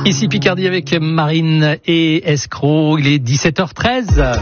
Ici Picardie avec Marine et Escroc, il est 17h13.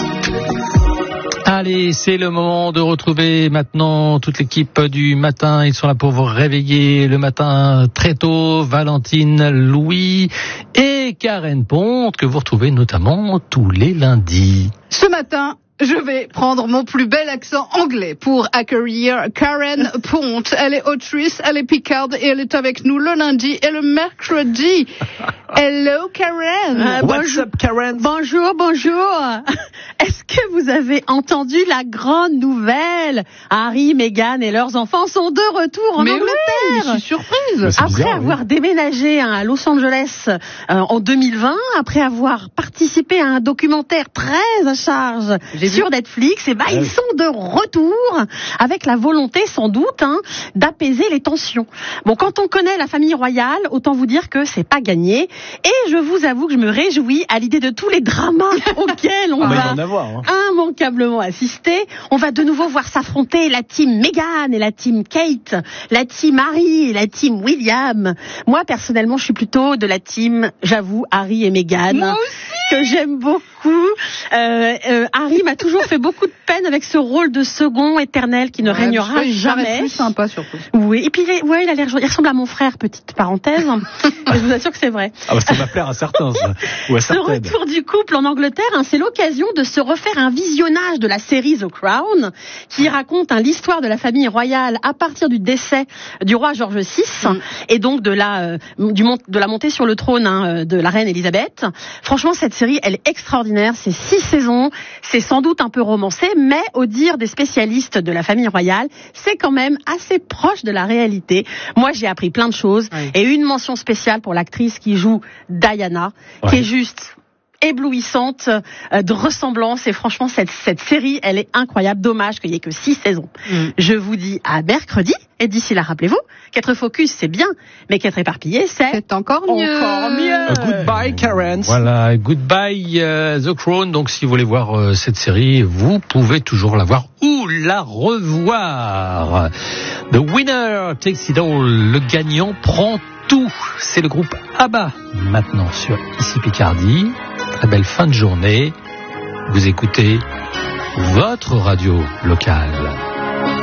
Allez, c'est le moment de retrouver maintenant toute l'équipe du matin. Ils sont là pour vous réveiller le matin très tôt. Valentine, Louis et Karen Ponte, que vous retrouvez notamment tous les lundis. Ce matin, je vais prendre mon plus bel accent anglais pour accueillir Karen Ponte. Elle est autrice, elle est picarde et elle est avec nous le lundi et le mercredi. Hello Karen. What's up Karen? Bonjour. Est-ce que vous avez entendu la grande nouvelle? Harry, Meghan et leurs enfants sont de retour en Angleterre. Oui, je suis surprise. Après avoir déménagé à Los Angeles en 2020, après avoir participé à un documentaire très à charge sur Netflix, ils sont de retour avec la volonté sans doute d'apaiser les tensions. Bon, quand on connaît la famille royale, autant vous dire que c'est pas gagné. Et je vous avoue que je me réjouis à l'idée de tous les dramas auxquels on va immanquablement assister. On va de nouveau voir s'affronter la team Meghan et la team Kate, la team Harry et la team William. Moi, personnellement, je suis plutôt de la team, j'avoue, Harry et Meghan. Moi aussi. Que j'aime beaucoup. Harry m'a toujours fait beaucoup de peine avec ce rôle de second éternel qui ne régnera jamais. Plus sympa surtout. Oui, et puis il ressemble à mon frère, petite parenthèse. Je vous assure que c'est vrai. Ah bah ça va plaire à certains, ça. Ou à ce retour du couple en Angleterre, c'est l'occasion de se refaire un visionnage de la série The Crown, qui raconte l'histoire de la famille royale à partir du décès du roi George VI et donc de la montée sur le trône de la reine Elisabeth. Franchement, cette série, elle est extraordinaire. C'est 6 saisons. C'est sans doute un peu romancé, mais au dire des spécialistes de la famille royale, c'est quand même assez proche de la réalité. Moi, j'ai appris plein de choses. Oui. Et une mention spéciale pour l'actrice qui joue Diana, qui est juste éblouissante de ressemblance. Et franchement, cette série, elle est incroyable. Dommage qu'il n'y ait que 6 saisons. Je vous dis à mercredi. Et d'ici là, rappelez-vous, qu'être focus, c'est bien, mais qu'être éparpillé, c'est encore mieux. Goodbye, Karen. Voilà, goodbye The Crown. Donc, si vous voulez voir cette série, vous pouvez toujours la voir ou la revoir. The winner takes it all. Le gagnant prend tout. C'est le groupe ABBA. Maintenant sur Ici Picardie. Très belle fin de journée. Vous écoutez votre radio locale.